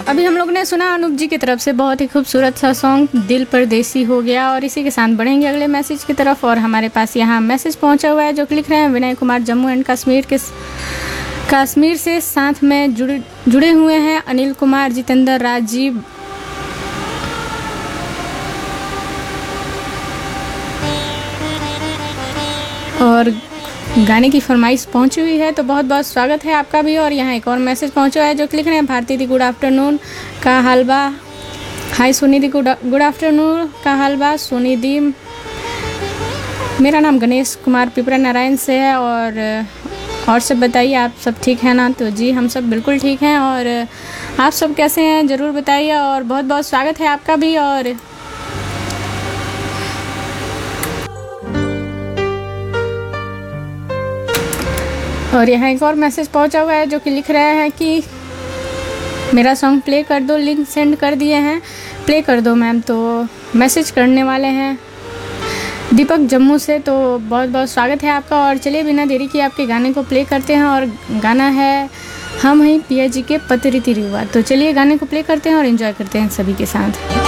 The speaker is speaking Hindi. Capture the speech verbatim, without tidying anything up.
अभी हम लोग ने सुना अनूप जी की तरफ से बहुत ही खूबसूरत सा सॉन्ग दिल परदेसी हो गया। और इसी के साथ बढ़ेंगे अगले मैसेज की तरफ। और हमारे पास यहाँ मैसेज पहुँचा हुआ है जो कि लिख रहे हैं विनय कुमार जम्मू एंड कश्मीर के कश्मीर से साथ में जुड़े जुड़े हुए हैं अनिल कुमार, जितेंद्र, राजीव, और गाने की फरमाइश पहुंची हुई है। तो बहुत बहुत स्वागत है आपका भी। और यहाँ एक और मैसेज पहुंचा है जो कि लिख रहे हैं भारती दी गुड आफ्टरनून का हालबा। हाय सोनी दी गुड गुड आफ्टरनून का हालबा। सोनी दी, मेरा नाम गणेश कुमार पिपरा नारायण से है। और और सब बताइए आप सब ठीक है ना? तो जी हम सब बिल्कुल ठीक हैं। और आप सब कैसे हैं ज़रूर बताइए। और बहुत बहुत स्वागत है आपका भी। और और यहाँ एक और मैसेज पहुँचा हुआ है जो कि लिख रहा है कि मेरा सॉन्ग प्ले कर दो, लिंक सेंड कर दिए हैं, प्ले कर दो मैम। तो मैसेज करने वाले हैं दीपक जम्मू से। तो बहुत बहुत स्वागत है आपका। और चलिए बिना देरी किए आपके गाने को प्ले करते हैं। और गाना है हम हैं पिया जी के पतरी तिरुवा। तो चलिए गाने को प्ले करते हैं और एंजॉय करते हैं सभी के साथ।